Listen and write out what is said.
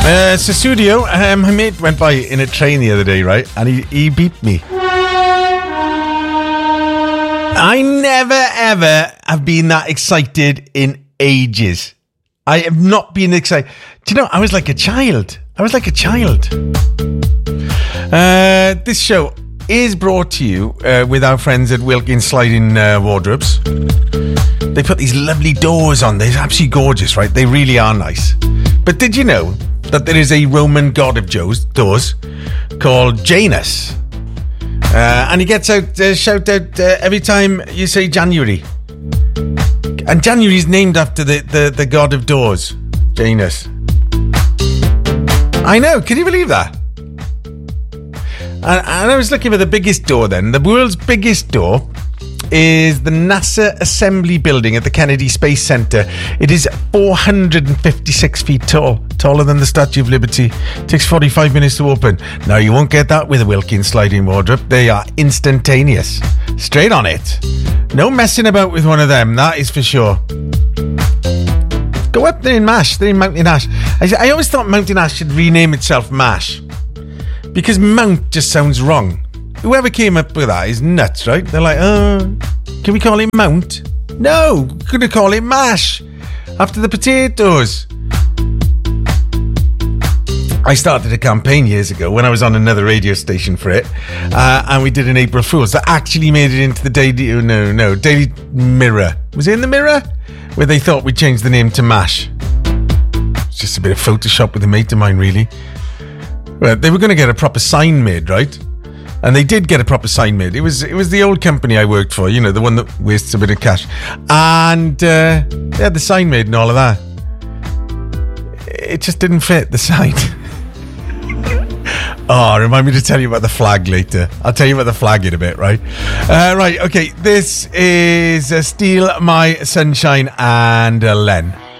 Studio, my mate went by in a train the other day, right? And he beeped me. I never, ever have been that excited in ages. I have not been excited. Do you know, I was like a child. This show is brought to you with our friends at Wilkins Sliding Wardrobes. They put these lovely doors on. They're absolutely gorgeous, right? They really are nice. But did you know that there is a Roman god of doors called Janus? And he gets out shout out every time you say January. And January is named after the god of doors, Janus. I know, can you believe that? And I was looking for the biggest door then. The world's biggest door is the NASA Assembly Building at the Kennedy Space Center. It is 456 feet tall, taller than the Statue of Liberty. It takes 45 minutes to open. Now, you won't get that with a Wilkins Sliding Wardrobe. They are instantaneous. Straight on it. No messing about with one of them, that is for sure. Go up there in MASH. They're in Mountain Ash. I always thought Mountain Ash should rename itself MASH, because Mount just sounds wrong. Whoever came up with that is nuts, right? They're like, can we call it Mount? No, we're going to call it MASH, after the potatoes. I started a campaign years ago when I was on another radio station for it, and we did an April Fool's that actually made it into the Daily Mirror. Was it in the Mirror? Where they thought we'd change the name to MASH. It's just a bit of Photoshop with a mate of mine, really. Well, they were going to get a proper sign made, right? And they did get a proper sign made. It was the old company I worked for, you know, the one that wastes a bit of cash. And they had the sign made and all of that. It just didn't fit, the sign. Oh, remind me to tell you about the flag later. I'll tell you about the flag in a bit, right? Right, okay. This is Steal My Sunshine and Len.